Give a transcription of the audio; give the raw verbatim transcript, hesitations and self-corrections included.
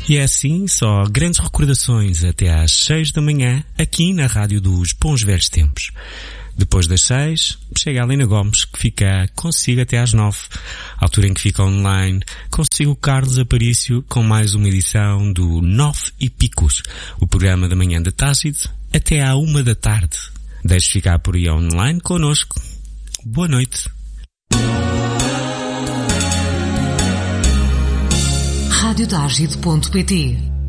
E é assim, só grandes recordações até às seis da manhã, aqui na Rádio dos Bons Velhos Tempos. Depois das seis, chega a Helena Gomes, que fica consigo até às nove, altura em que fica online, consigo o Carlos Aparício com mais uma edição do Nove e Picos, o programa da manhã da Tácide, até à uma da tarde. Deixe ficar por aí online connosco. Boa noite. rádio tácide ponto pt